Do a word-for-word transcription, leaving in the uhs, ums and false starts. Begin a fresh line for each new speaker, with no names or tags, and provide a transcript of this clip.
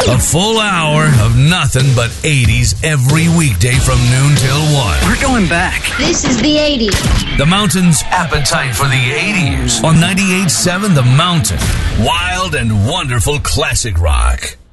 A full hour of nothing but eighties every weekday from noon till one.
We're going back.
This is the eighties.
The Mountain's appetite for the eighties on ninety-eight point seven The Mountain. Wild and wonderful classic rock.